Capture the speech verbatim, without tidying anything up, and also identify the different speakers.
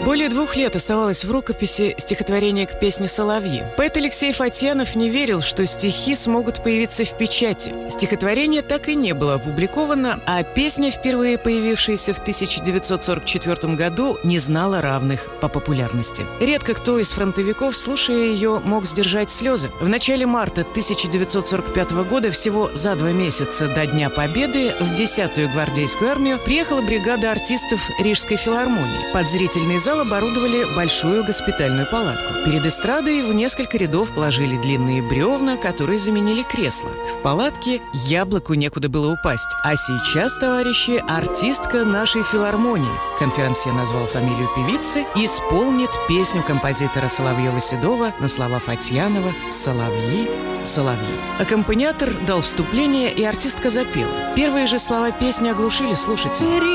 Speaker 1: Более двух лет оставалось в рукописи стихотворение к песне «Соловьи». Поэт Алексей Фатьянов не верил, что стихи смогут появиться в печати. Стихотворение так и не было опубликовано, а песня, впервые появившаяся в тысяча девятьсот сорок четвёртом году, не знала равных по популярности. Редко кто из фронтовиков, слушая ее, мог сдержать слезы. В начале марта тысяча девятьсот сорок пятого года, всего за два месяца до Дня Победы, в десятую гвардейскую армию приехала бригада артистов Рижской филармонии. Под зрительный зал оборудовали большую госпитальную палатку. Перед эстрадой в несколько рядов положили длинные бревна, которые заменили кресла. В палатке яблоку некуда было упасть. А сейчас, товарищи, артистка нашей филармонии, конферансье назвал фамилию певицы, исполнит песню композитора Соловьева-Седова на слова Фатьянова «Соловьи, соловьи». Аккомпаниатор дал вступление, и артистка запела. Первые же слова песни оглушили слушателей.